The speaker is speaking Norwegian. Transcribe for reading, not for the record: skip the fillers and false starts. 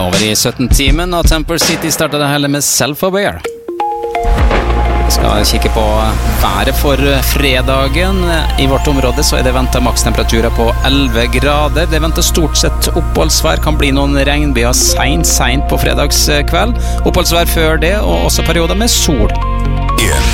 Over i 17-timen, og Temple City startet det hele med Self-Aware. Vi skal kikke på været for fredagen. I vårt område så det ventet makstemperaturer på 11 grader. Det venter stort sett oppholdsvær, kan bli noen regnbyer sent på fredagskveld. Oppholdsvær før det, og også perioder med sol.